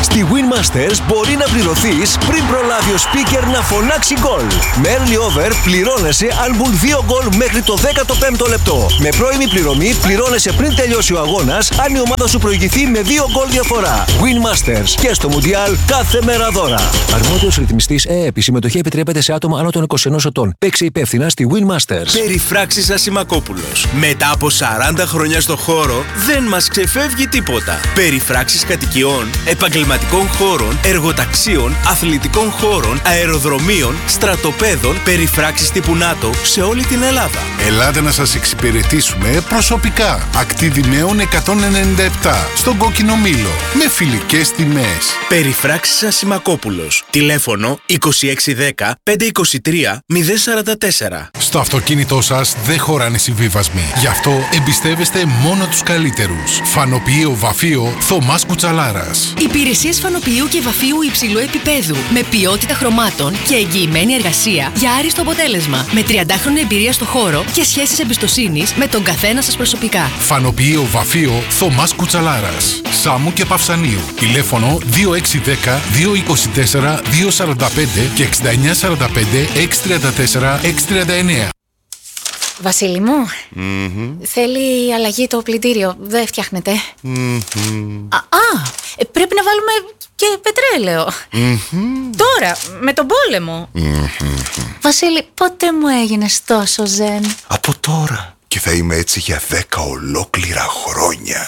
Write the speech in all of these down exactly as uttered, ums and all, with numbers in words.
Στη Win Masters μπορεί να πληρωθείς πριν προλάβει ο speaker να φωνάξει γκολ. Με early over πληρώνεσαι αν μπουν δύο γκολ μέχρι το δέκατο πέμπτο λεπτό. Με πρώιμη πληρωμή πληρώνεσαι πριν τελειώσει ο αγώνας αν η ομάδα σου προηγηθεί με δύο γκολ διαφορά. Win Masters και στο Μουντιάλ κάθε μέρα δώρα. Αρμόδιος ρυθμιστής ΕΕΠ. Η συμμετοχή επιτρέπεται σε άτομα άνω των είκοσι ενός ετών. Παίξε υπεύθυνα στη Win Masters. Περιφράξεις Ασημακόπουλος. Μετά από σαράντα χρόνια στο χώρο δεν μας ξεφεύγει τίποτα. Περιφράξεις κατοικιών, επαγγελματικών χώρων, εργοταξίων, αθλητικών χώρων, αεροδρομίων, στρατοπέδων, περιφράξεις τύπου ΝΑΤΟ σε όλη την Ελλάδα. Ελάτε να σας εξυπηρετήσουμε προσωπικά. Ακτίδη Νέων εκατόν ενενήντα επτά, στον Κόκκινο Μήλο, με φιλικές τιμές. Περιφράξεις Ασημακόπουλος. Τηλέφωνο είκοσι έξι δέκα πεντακόσια είκοσι τρία μηδέν σαράντα τέσσερα. Στο αυτοκίνητό σας δεν χωράνε συμβίβασμοι. Γι' αυτό εμπιστεύεστε μόνο τους καλύτερους. Φανοποιείο Βαφείο Θωμάς Κουτσαλάρας. Υπηρεσίες φανοποιείου και βαφείου υψηλού επίπεδου. Με ποιότητα χρωμάτων και εγγυημένη εργασία για άριστο αποτέλεσμα. Με τριαντάχρονη εμπειρία στο χώρο και σχέσεις εμπιστοσύνης με τον καθένα σας προσωπικά. Φανοποιείο Βαφείο Θωμάς Κουτσαλάρας. Σάμου και Παυσανίου. Τηλέφωνο δύο έξι δέκα δύο είκοσι τέσσερα δύο σαράντα πέντε και εξήντα εννιά σαράντα πέντε έξι τριάντα τέσσερα έξι τριάντα εννέα. Βασίλη μου, mm-hmm. θέλει αλλαγή το πλυντήριο. Δεν φτιάχνεται. Mm-hmm. Α, α, πρέπει να βάλουμε και πετρέλαιο. Mm-hmm. Τώρα, με τον πόλεμο. Mm-hmm. Βασίλη, πότε μου έγινες τόσο ζεν? Από τώρα. Και θα είμαι έτσι για δέκα ολόκληρα χρόνια.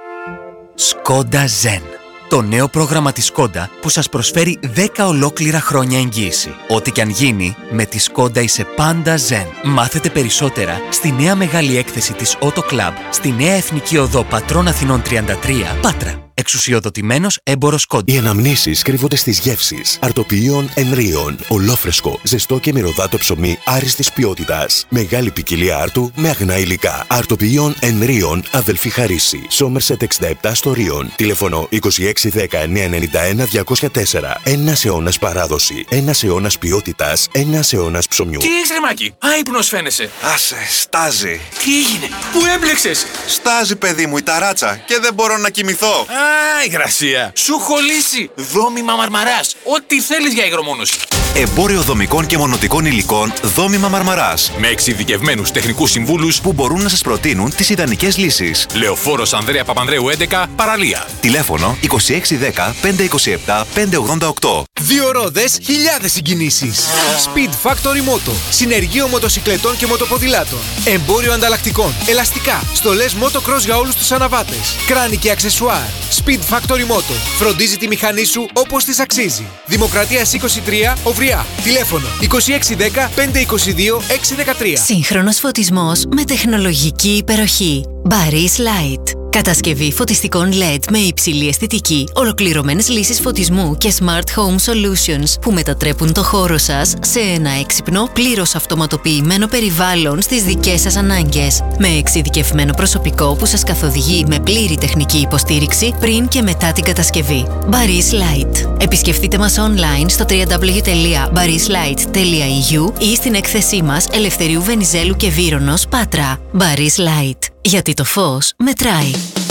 Skoda Zen. Το νέο πρόγραμμα της Skoda που σας προσφέρει δέκα ολόκληρα χρόνια εγγύηση. Ό,τι κι αν γίνει, με τη Skoda είσαι πάντα Zen. Μάθετε περισσότερα στη νέα μεγάλη έκθεση της Auto Club, στη νέα Εθνική Οδό Πατρών Αθηνών τριάντα τρία, Πάτρα. Εξουσιοδοτημένος έμπορος Skoda. Οι αναμνήσεις κρύβονται στις γεύσεις. Αρτοποιείων Ενρίων. Ολόφρεσκο, ζεστό και μυρωδάτο ψωμί άριστης ποιότητας. Μεγάλη ποικιλία άρτου με αγνά υλικά. Αρτοποιείων Ενρίων, αδελφή Χαρίση. Σόμερσετ εξήντα επτά στο Ρίον. Τηλέφωνο είκοσι έξι δέκα εννιακόσια ενενήντα ένα διακόσια τέσσερα. Ένας αιώνας παράδοση. Ένας αιώνας ποιότητας. Ένας αιώνας ψωμιού. Τι έχεις ρε Μάκη, άϊπνος φαίνεσαι. Άσε, στάζει. Τι έγινε, πού έμπλεξες? Στάζει παιδί μου η ταράτσα και δεν μπορώ να κοιμηθώ. Α, υγρασία. Σου έχω λύσει. Δόμημα Μαρμαράς. Ό,τι θέλεις για υγρομόνωση. Εμπόριο δομικών και μονοτικών υλικών Δόμημα Μαρμαράς. Με εξειδικευμένους τεχνικούς συμβούλους που μπορούν να σας προτείνουν τις ιδανικές λύσεις. Λεωφόρος Ανδρέα Παπανδρέου έντεκα, Παραλία. Τηλέφωνο είκοσι έξι δέκα πεντακόσια είκοσι επτά πεντακόσια ογδόντα οκτώ. Δύο ρόδες, χιλιάδες συγκινήσεις. Speed Factory Moto. Συνεργείο μοτοσικλετών και μοτοποδηλάτων. Εμπόριο ανταλλακτικών. Ελαστικά. Στολές motocross για όλους τους αναβάτες. Κράνη και αξεσουάρ. Speed Factory Moto. Φροντίζει τη μηχανή σου όπως της αξίζει. Δημοκρατίας είκοσι τρία, Οვრιά. Τηλέφωνο είκοσι έξι δέκα πεντακόσια είκοσι δύο έξι δεκατρία. Σύγχρονος φωτισμός με τεχνολογική υπεροχή. Barry's Light. Κατασκευή φωτιστικών ελ ι ντι με υψηλή αισθητική, ολοκληρωμένες λύσεις φωτισμού και Smart Home Solutions που μετατρέπουν το χώρο σας σε ένα έξυπνο, πλήρως αυτοματοποιημένο περιβάλλον στις δικές σας ανάγκες. Με εξειδικευμένο προσωπικό που σας καθοδηγεί με πλήρη τεχνική υποστήριξη πριν και μετά την κατασκευή. Barry's Light. Επισκεφτείτε μας online στο double-u double-u double-u τελεία barrys light τελεία e u ή στην έκθεσή μας Ελευθερίου Βενιζέλου και Βύρονος, Πάτρα. Barry's Light. Γιατί το φως μετράει.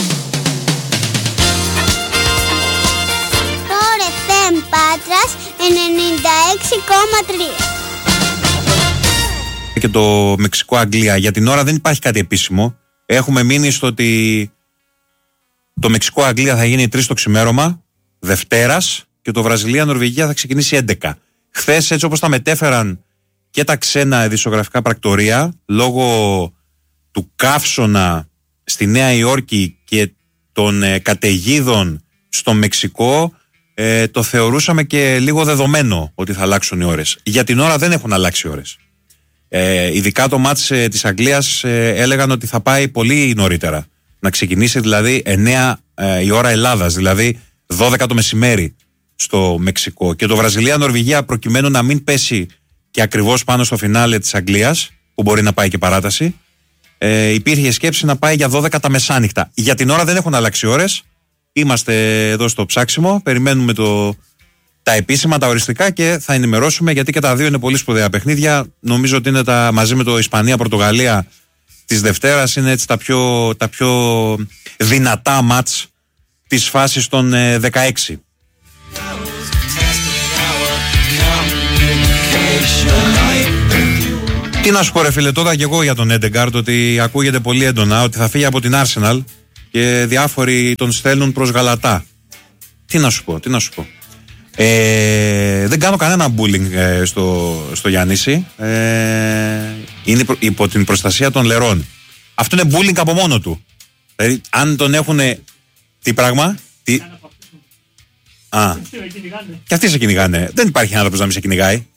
Τώρα εφ εμ Πάτρας ενενήντα έξι κόμμα τρία. Και το Μεξικό-Αγγλία. Για την ώρα δεν υπάρχει κάτι επίσημο. Έχουμε μείνει στο ότι το Μεξικό-Αγγλία θα γίνει τρεις το ξημέρωμα Δευτέρας και το Βραζιλία-Νορβηγία θα ξεκινήσει έντεκα. Χθες, έτσι όπως τα μετέφεραν και τα ξένα ειδησιογραφικά πρακτορία, λόγω του καύσωνα στη Νέα Υόρκη και των ε, καταιγίδων στο Μεξικό, ε, το θεωρούσαμε και λίγο δεδομένο ότι θα αλλάξουν οι ώρες. Για την ώρα δεν έχουν αλλάξει οι ώρες. Ε, ειδικά το μάτς ε, της Αγγλίας ε, έλεγαν ότι θα πάει πολύ νωρίτερα. Να ξεκινήσει δηλαδή εννέα ε, η ώρα Ελλάδας, δηλαδή δώδεκα το μεσημέρι στο Μεξικό. Και το Βραζιλία-Νορβηγία, προκειμένου να μην πέσει και ακριβώς πάνω στο φινάλε της Αγγλίας, που μπορεί να πάει και παράταση, ε, υπήρχε σκέψη να πάει για δώδεκα τα μεσάνυχτα. Για την ώρα δεν έχουν αλλάξει ώρες. Είμαστε εδώ στο ψάξιμο, περιμένουμε το, τα επίσημα, τα οριστικά και θα ενημερώσουμε, γιατί και τα δύο είναι πολύ σπουδαία παιχνίδια. Νομίζω ότι είναι τα, μαζί με το Ισπανία-Πορτογαλία της Δευτέρας, είναι έτσι τα πιο, τα πιο δυνατά μάτς της φάσης των ε, δεκαέξι. Τι να σου πω ρε φίλε, τώρα και εγώ για τον Έντεγκαρντ ότι ακούγεται πολύ έντονα ότι θα φύγει από την Arsenal και διάφοροι τον στέλνουν προς Γαλατά. Τι να σου πω, τι να σου πω. Ε, δεν κάνω κανένα bullying ε, στο, στο Γιάννηση. Ε, είναι υπό την προστασία των λερών. Αυτό είναι bullying από μόνο του. Δηλαδή, αν τον έχουν. Τι πράγμα, τι. Α, και αυτοί σε κυνηγάνε. Δεν υπάρχει άνθρωπος να μην σε κυνηγάει.